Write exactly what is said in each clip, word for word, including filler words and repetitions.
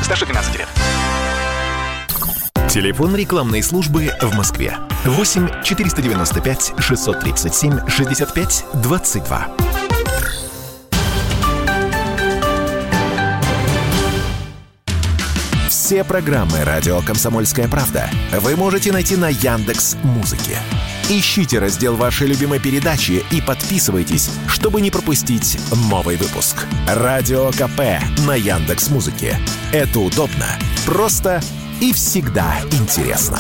старше двенадцати лет. Телефон рекламной службы в Москве. восемь четыреста девяносто пять шестьсот тридцать семь шестьдесят пять двадцать два. Все программы «Радио Комсомольская правда» вы можете найти на Яндекс.Музыке. Ищите раздел вашей любимой передачи и подписывайтесь, чтобы не пропустить новый выпуск. Радио КП на Яндекс.Музыке. Это удобно, просто и всегда интересно.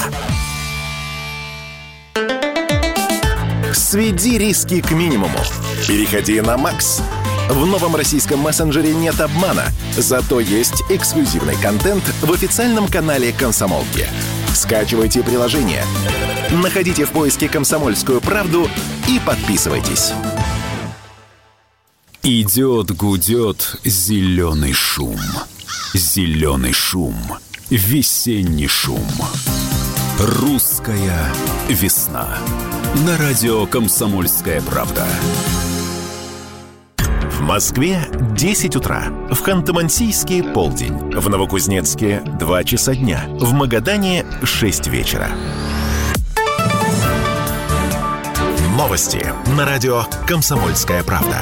Сведи риски к минимуму. Переходи на Макс. В новом российском мессенджере нет обмана, зато есть эксклюзивный контент в официальном канале «Комсомолки». Скачивайте приложение, находите в поиске «Комсомольскую правду» и подписывайтесь. Идет, гудет зеленый шум. Зеленый шум. Весенний шум. Русская весна. На радио «Комсомольская правда». В Москве десять утра, в Ханты-Мансийске полдень, в Новокузнецке два часа дня, в Магадане шесть вечера. Новости на радио «Комсомольская правда».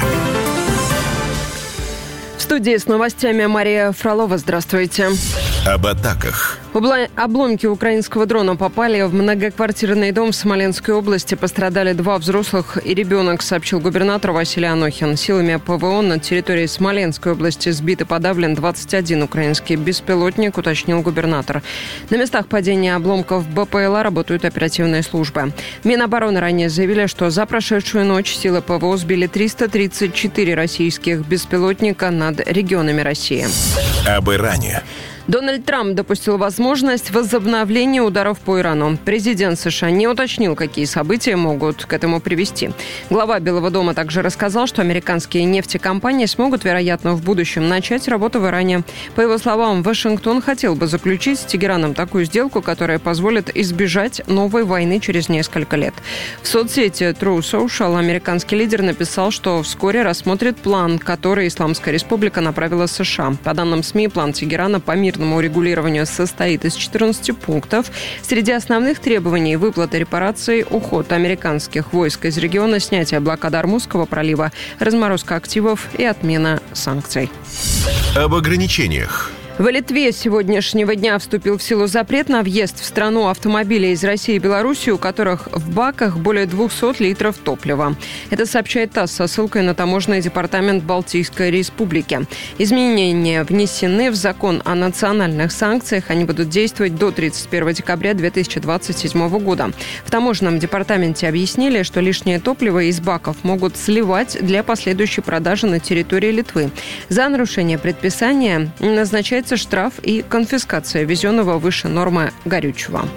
В студии с новостями Мария Фролова. Здравствуйте. Об атаках. Обломки украинского дрона попали в многоквартирный дом в Смоленской области. Пострадали два взрослых и ребенок, сообщил губернатор Василий Анохин. Силами ПВО на территории Смоленской области сбит и подавлен двадцать один украинский беспилотник, уточнил губернатор. На местах падения обломков БПЛА работают оперативные службы. Минобороны ранее заявили, что за прошедшую ночь силы ПВО сбили триста тридцать четыре российских беспилотника над регионами России. Об Иране. Дональд Трамп допустил возможность возобновления ударов по Ирану. Президент США не уточнил, какие события могут к этому привести. Глава Белого дома также рассказал, что американские нефтекомпании смогут, вероятно, в будущем начать работу в Иране. По его словам, Вашингтон хотел бы заключить с Тегераном такую сделку, которая позволит избежать новой войны через несколько лет. В соцсети True Social американский лидер написал, что вскоре рассмотрит план, который Исламская Республика направила США. По данным СМИ, план Тегерана по мирному урегулированию состоит из четырнадцати пунктов. Среди основных требований — выплата репараций, уход американских войск из региона, снятие блокады Ормузского пролива, разморозка активов и отмена санкций. Об ограничениях. В Литве с сегодняшнего дня вступил в силу запрет на въезд в страну автомобилей из России и Беларуси, у которых в баках более двухсот литров топлива. Это сообщает ТАСС со ссылкой на таможенный департамент Балтийской Республики. Изменения внесены в закон о национальных санкциях. Они будут действовать до тридцать первого декабря две тысячи двадцать седьмого года. В таможенном департаменте объяснили, что лишнее топливо из баков могут сливать для последующей продажи на территории Литвы. За нарушение предписания назначается штраф и конфискация везенного выше нормы горючего.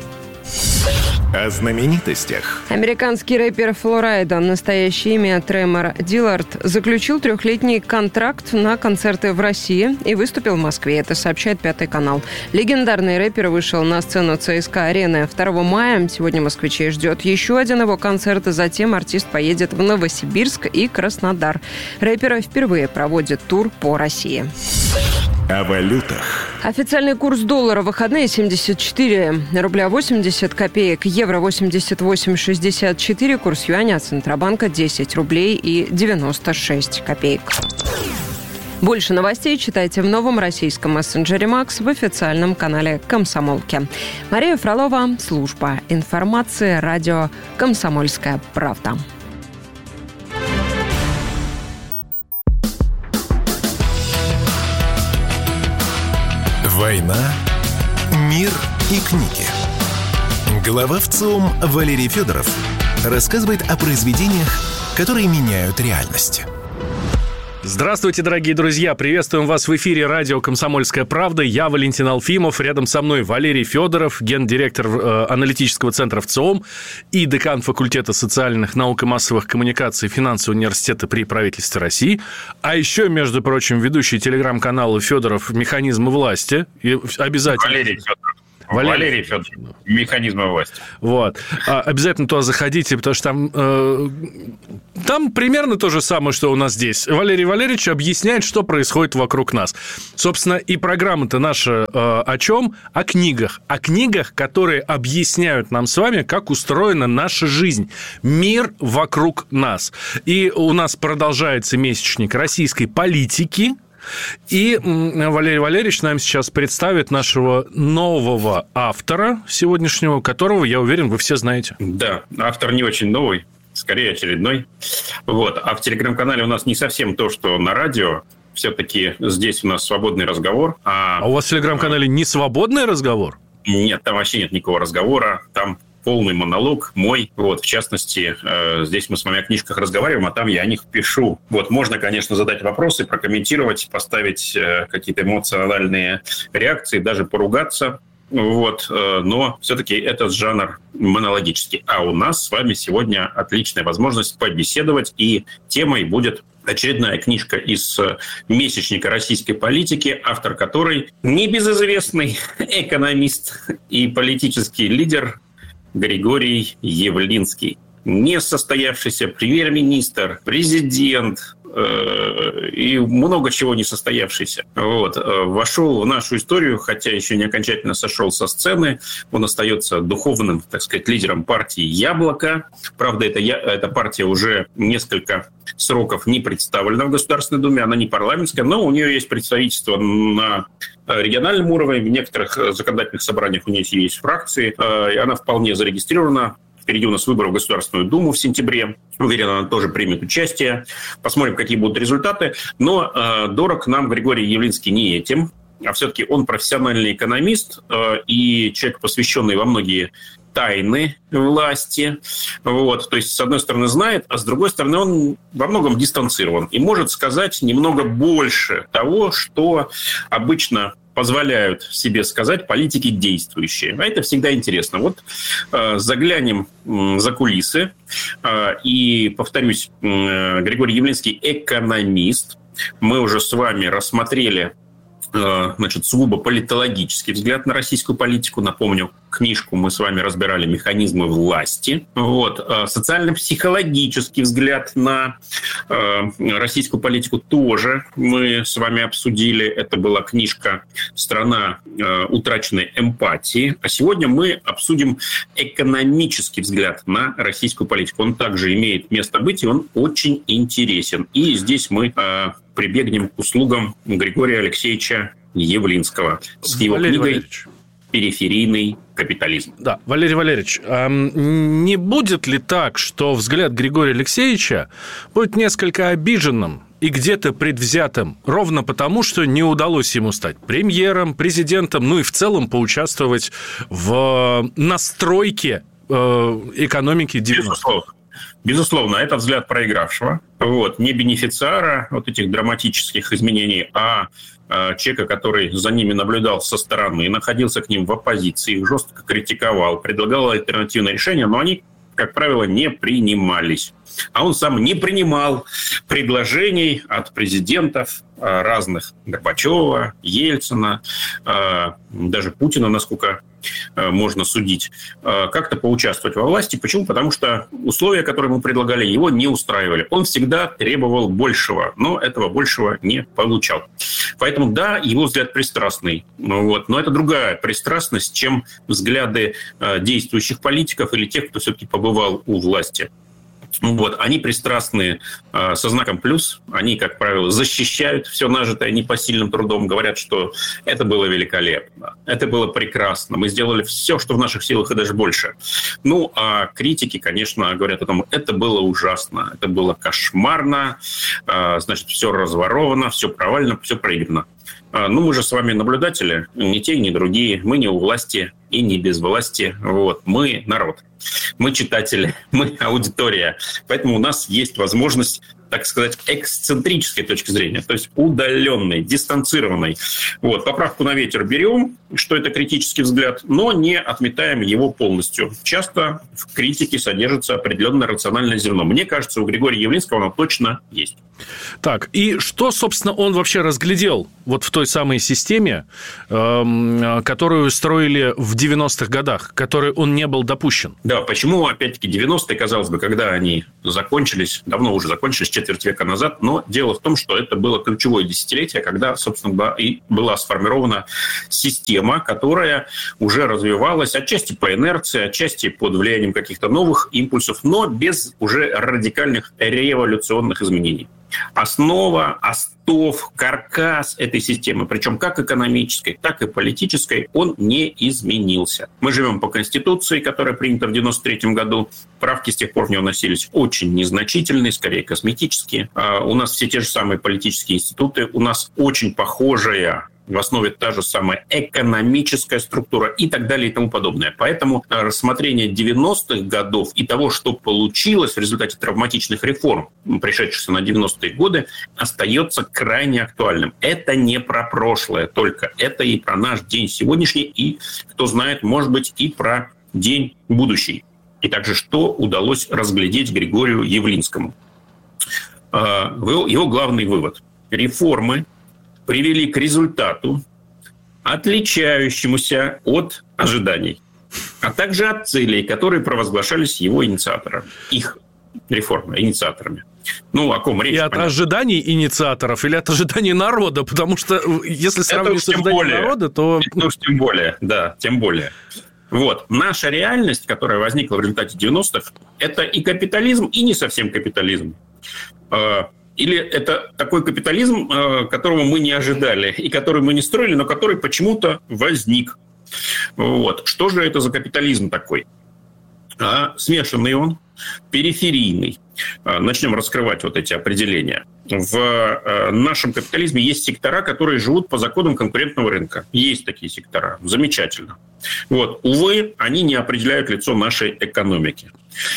О знаменитостях. Американский рэпер Фло Райда, настоящее имя Тремор Диллард, заключил трехлетний контракт на концерты в России и выступил в Москве. Это сообщает Пятый канал. Легендарный рэпер вышел на сцену ЦСКА-арены второго мая. Сегодня москвичей ждет еще один его концерт, и затем артист поедет в Новосибирск и Краснодар. Рэпер впервые проводит тур по России. О валютах. Официальный курс доллара в выходные семьдесят четыре рубля восемьдесят копеек, евро восемьдесят восемь шестьдесят четыре, курс юаня Центробанка десять рублей и девяносто шесть копеек. Больше новостей читайте в новом российском мессенджере «Макс» в официальном канале «Комсомолки». Мария Фролова, служба информации, радио «Комсомольская правда». Война, мир и книги. Глава ВЦИОМ Валерий Федоров рассказывает о произведениях, которые меняют реальность. Здравствуйте, дорогие друзья! Приветствуем вас в эфире радио «Комсомольская правда». Я Валентин Алфимов. Рядом со мной Валерий Федоров, гендиректор э, аналитического центра ВЦИОМ и декан факультета социальных наук и массовых коммуникаций финансового университета при правительстве России. А еще, между прочим, ведущий телеграм-канала Федоров «Механизмы власти». И обязательно... Валерий Федоров. Валерий, Валерий Федоров, «Механизмы власти». Вот. А, обязательно туда заходите, потому что там, э, там примерно то же самое, что у нас здесь. Валерий Валерьевич объясняет, что происходит вокруг нас. Собственно, и программа-то наша э, о чем? О книгах. О книгах, которые объясняют нам с вами, как устроена наша жизнь. Мир вокруг нас. И у нас продолжается месячник российской политики. И Валерий Валерьевич нам сейчас представит нашего нового автора сегодняшнего, которого, я уверен, вы все знаете. Да, автор не очень новый, скорее очередной. Вот. А в телеграм-канале у нас не совсем то, что на радио. Все-таки здесь у нас свободный разговор. А, а у вас в телеграм-канале не свободный разговор? Нет, там вообще нет никакого разговора. Там полный монолог мой. Вот, в частности, э, здесь мы с вами о книжках разговариваем, а там я о них пишу. Вот, можно, конечно, задать вопросы, прокомментировать, поставить э, какие-то эмоциональные реакции, даже поругаться. Вот, э, но все-таки этот жанр монологический. А у нас с вами сегодня отличная возможность побеседовать, и темой будет очередная книжка из месячника российской политики, автор которой небезызвестный экономист и политический лидер Григорий Явлинский. Несостоявшийся премьер-министр, президент э, и много чего не состоявшийся. Вот. Вошел в нашу историю, хотя еще не окончательно сошел со сцены. Он остается духовным, так сказать, лидером партии «Яблоко». Правда, эта, эта партия уже несколько сроков не представлена в Государственной Думе. Она не парламентская, но у нее есть представительство на региональном уровне. В некоторых законодательных собраниях у нее есть фракции. И она вполне зарегистрирована. Впереди у нас выборы в Государственную Думу в сентябре. Уверен, она тоже примет участие. Посмотрим, какие будут результаты. Но э, дорог нам Григорий Явлинский не этим. А все-таки он профессиональный экономист э, и человек, посвященный во многие тайны власти. Вот. То есть, с одной стороны, знает, а с другой стороны, он во многом дистанцирован и может сказать немного больше того, что обычно позволяют себе сказать политики действующие. А это всегда интересно. Вот э, заглянем э, за кулисы. Э, и, повторюсь, э, Григорий Явлинский экономист. Мы уже с вами рассмотрели э, значит, сугубо политологический взгляд на российскую политику. Напомню, книжку мы с вами разбирали «Механизмы власти». Вот. Социально-психологический взгляд на э, российскую политику тоже мы с вами обсудили. Это была книжка «Страна э, утраченной эмпатии». А сегодня мы обсудим экономический взгляд на российскую политику. Он также имеет место быть, и он очень интересен. И здесь мы э, прибегнем к услугам Григория Алексеевича Явлинского с его Валерий книгой Валерьевич. «Периферийный капитализм». Да, Валерий Валерьевич, а не будет ли так, что взгляд Григория Алексеевича будет несколько обиженным и где-то предвзятым, ровно потому, что не удалось ему стать премьером, президентом, ну и в целом поучаствовать в настройке экономики девяностых? Безусловно. Безусловно, это взгляд проигравшего. Вот, не бенефициара вот этих драматических изменений, а человека, который за ними наблюдал со стороны, находился к ним в оппозиции, их жестко критиковал, предлагал альтернативные решения, но они, как правило, не принимались. А он сам не принимал предложений от президентов разных: Горбачева, Ельцина, даже Путина, насколько можно судить, как-то поучаствовать во власти. Почему? Потому что условия, которые ему предлагали, его не устраивали. Он всегда требовал большего, но этого большего не получал. Поэтому, да, его взгляд пристрастный. Вот, но это другая пристрастность, чем взгляды действующих политиков или тех, кто все-таки побывал у власти. Вот, они пристрастные э, со знаком плюс, они, как правило, защищают все нажитое непосильным трудом, говорят, что это было великолепно, это было прекрасно, мы сделали все, что в наших силах, и даже больше. Ну, а критики, конечно, говорят о том, это было ужасно, это было кошмарно, э, значит, все разворовано, все провалено, все проиграно. Ну, мы же с вами наблюдатели, ни те, ни другие. Мы не у власти и не без власти. Вот. Мы народ, мы читатели, мы аудитория. Поэтому у нас есть возможность, так сказать, эксцентрической точки зрения, то есть удаленной, дистанцированной. Вот. Поправку на ветер берем, что это критический взгляд, но не отметаем его полностью. Часто в критике содержится определенное рациональное зерно. Мне кажется, у Григория Явлинского оно точно есть. Так, и что, собственно, он вообще разглядел вот в той самой системе, э, которую строили в девяностых годах, к которой он не был допущен? Да, почему, опять-таки, девяностые, казалось бы, когда они закончились, давно уже закончились, четверть века назад, но дело в том, что это было ключевое десятилетие, когда, собственно, и была сформирована система, которая уже развивалась отчасти по инерции, отчасти под влиянием каких-то новых импульсов, но без уже радикальных революционных изменений. Основа, остов, каркас этой системы, причем как экономической, так и политической, он не изменился. Мы живем по Конституции, которая принята в девяносто третьем году. Правки с тех пор в нее вносились очень незначительные, скорее косметические. У нас все те же самые политические институты, у нас очень похожая в основе та же самая экономическая структура и так далее и тому подобное. Поэтому рассмотрение девяностых годов и того, что получилось в результате травматичных реформ, пришедшихся на девяностые годы, остается крайне актуальным. Это не про прошлое только, это и про наш день сегодняшний, и, кто знает, может быть, и про день будущий. И также, что удалось разглядеть Григорию Явлинскому. Его главный вывод. Реформы привели к результату, отличающемуся от ожиданий, а также от целей, которые провозглашались его инициаторами, их реформы, инициаторами. Ну, о ком речь? И от понятно. Ожиданий инициаторов или от ожиданий народа? Потому что если сравнивать с ожиданиями более, народа, то... Ну, тем более, да, тем более. Вот. Наша реальность, которая возникла в результате девяностых, это и капитализм, и не совсем капитализм. Или это такой капитализм, которого мы не ожидали, и который мы не строили, но который почему-то возник. Вот. Что же это за капитализм такой? А, смешанный он, периферийный. Начнем раскрывать вот эти определения. В нашем капитализме есть сектора, которые живут по законам конкурентного рынка. Есть такие сектора. Замечательно. Вот. Увы, они не определяют лицо нашей экономики.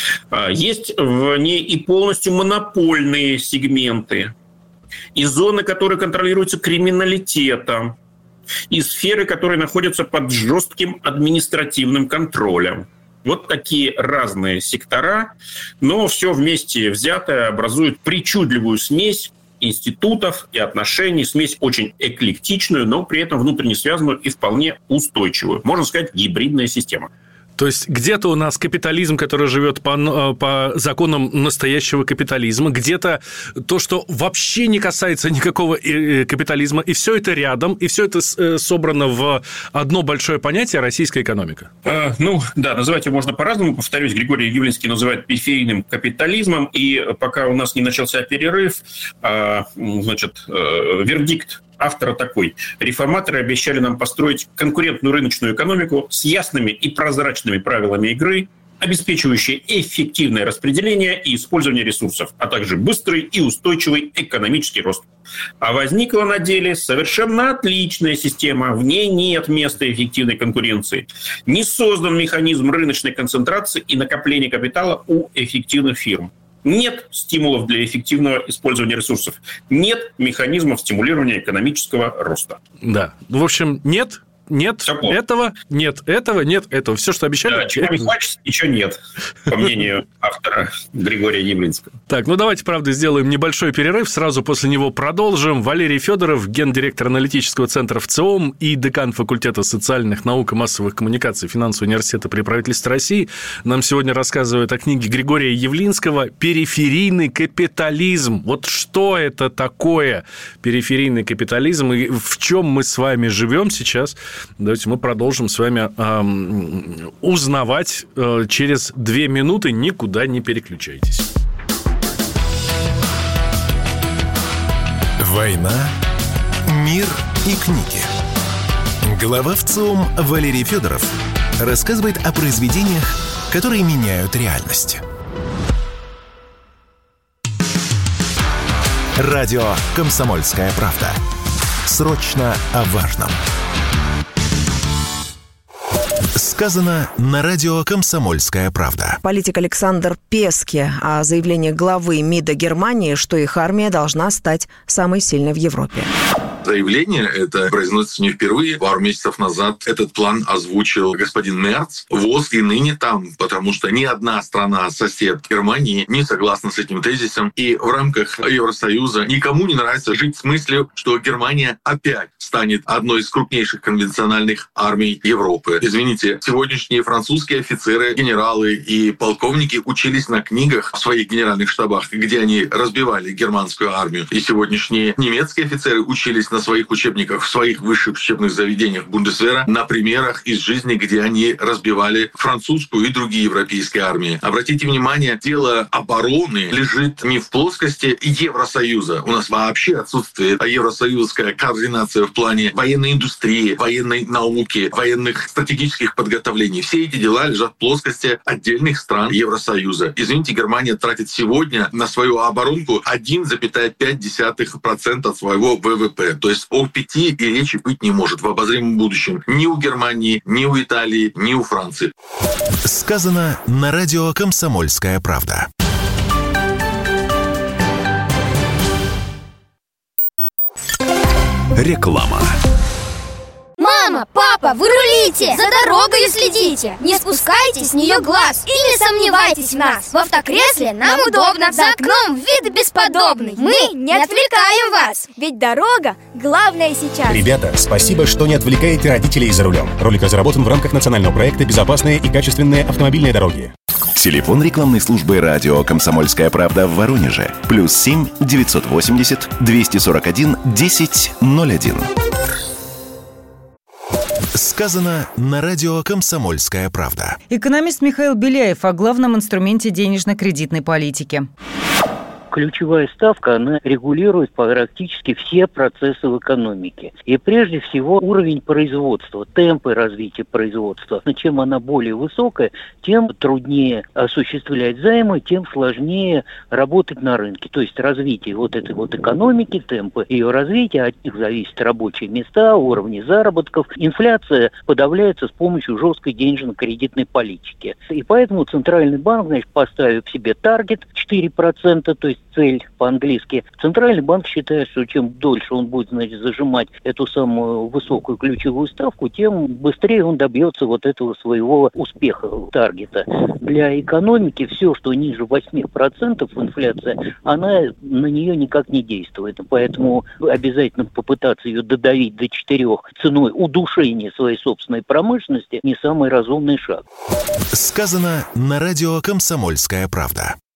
Есть в ней и полностью монопольные сегменты, и зоны, которые контролируются криминалитетом, и сферы, которые находятся под жестким административным контролем. Вот такие разные сектора, но все вместе взятое образует причудливую смесь институтов и отношений, смесь очень эклектичную, но при этом внутренне связанную и вполне устойчивую. Можно сказать, гибридная система. То есть где-то у нас капитализм, который живет по, по законам настоящего капитализма, где-то то, что вообще не касается никакого капитализма, и все это рядом, и все это собрано в одно большое понятие — российская экономика. А, ну, да, называть его можно по-разному. Повторюсь, Григорий Явлинский называет периферийным капитализмом, и пока у нас не начался перерыв, а, значит, вердикт автора такой. Реформаторы обещали нам построить конкурентную рыночную экономику с ясными и прозрачными правилами игры, обеспечивающие эффективное распределение и использование ресурсов, а также быстрый и устойчивый экономический рост. А возникла на деле совершенно отличная система. В ней нет места эффективной конкуренции. Не создан механизм рыночной концентрации и накопления капитала у эффективных фирм. Нет стимулов для эффективного использования ресурсов. Нет механизмов стимулирования экономического роста. Да. В общем, нет, нет этого, нет этого, нет этого. Все, что обещали... Да, чего не хочется, ничего нет, по мнению автора Григория Явлинского. Так, ну давайте, правда, сделаем небольшой перерыв. Сразу после него продолжим. Валерий Федоров, гендиректор аналитического центра ВЦИОМ и декан факультета социальных наук и массовых коммуникаций Финансового университета при правительстве России, нам сегодня рассказывают о книге Григория Явлинского «Периферийный капитализм». Вот что это такое периферийный капитализм и в чем мы с вами живем сейчас? Давайте мы продолжим с вами э, узнавать э, через две минуты. Никуда не переключайтесь. «Война, мир и книги». Глава ВЦИОМ Валерий Федоров рассказывает о произведениях, которые меняют реальность. Радио «Комсомольская правда». Срочно о важном. Сказано на радио «Комсомольская правда». Политик Александр Песке о заявлении главы МИДа Германии, что их армия должна стать самой сильной в Европе. Заявление это произносится не впервые. Пару месяцев назад этот план озвучил господин Мерц. ВОЗ и ныне там, потому что ни одна страна-сосед Германии не согласна с этим тезисом. И в рамках Евросоюза никому не нравится жить с мыслью, что Германия опять станет одной из крупнейших конвенциональных армий Европы. Извините, сегодняшние французские офицеры, генералы и полковники учились на книгах в своих генеральных штабах, где они разбивали германскую армию. И сегодняшние немецкие офицеры учились на своих учебниках в своих высших учебных заведениях Бундесвера на примерах из жизни, где они разбивали французскую и другие европейские армии. Обратите внимание, дело обороны лежит не в плоскости Евросоюза. У нас вообще отсутствует евросоюзская координация в плане военной индустрии, военной науки, военных стратегических подготовлений. Все эти дела лежат в плоскости отдельных стран Евросоюза. Извините, Германия тратит сегодня на свою оборонку один целых пять десятых процента от своего ВВП. То есть о пяти и речи быть не может в обозримом будущем ни у Германии, ни у Италии, ни у Франции. Сказано на радио «Комсомольская правда». Реклама. Мама, папа, вы рулите! За дорогой следите! Не спускайте с нее глаз и не сомневайтесь в нас! В автокресле нам удобно, за окном вид бесподобный. Мы не отвлекаем вас, ведь дорога главное сейчас. Ребята, спасибо, что не отвлекаете родителей за рулем. Ролик разработан в рамках национального проекта «Безопасные и качественные автомобильные дороги». Телефон рекламной службы радио «Комсомольская правда» в Воронеже. Плюс семь девятьсот восемьдесят двести сорок один десять ноль один. Сказано на радио «Комсомольская правда». Экономист Михаил Беляев о главном инструменте денежно-кредитной политики. Ключевая ставка, она регулирует практически все процессы в экономике. И прежде всего уровень производства, темпы развития производства. Чем она более высокая, тем труднее осуществлять займы, тем сложнее работать на рынке. То есть развитие вот этой вот экономики, темпы ее развития, от них зависят рабочие места, уровни заработков. Инфляция подавляется с помощью жесткой денежно-кредитной политики. И поэтому Центральный банк, значит, поставив себе таргет четыре процента, то есть цель по-английски. Центральный банк считает, что чем дольше он будет, значит, зажимать эту самую высокую ключевую ставку, тем быстрее он добьется вот этого своего успеха, таргета. Для экономики все, что ниже восемь процентов инфляция, она на нее никак не действует. Поэтому обязательно попытаться ее додавить до четырех ценой удушения своей собственной промышленности не самый разумный шаг. Сказано на радио «Комсомольская правда».